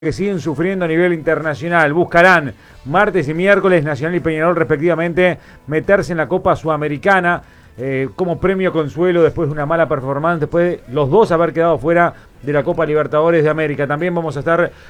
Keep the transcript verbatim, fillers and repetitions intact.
que siguen sufriendo a nivel internacional. Buscarán martes y miércoles Nacional y Peñarol respectivamente meterse en la Copa Sudamericana eh, como premio consuelo después de una mala performance, después de los dos haber quedado fuera de la Copa Libertadores de América. También vamos a estar